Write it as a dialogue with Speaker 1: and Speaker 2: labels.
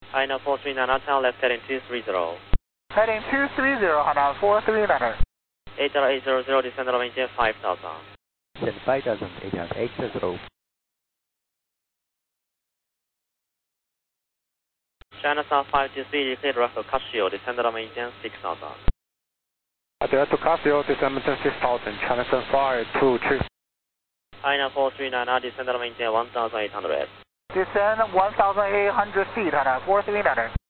Speaker 1: China 439, turn left heading 230.
Speaker 2: Heading 230, Hana 439.
Speaker 1: 80800, descend and maintain 5000.
Speaker 3: Descend 5000, 880.
Speaker 1: China South 523, declared Russell Casio, descend and maintain 6000.
Speaker 2: Delta Casio, descend maintain 6000, China South 523.
Speaker 1: China 439, descend and maintain 1800.
Speaker 2: Descend 1,800 feet, Hana 439.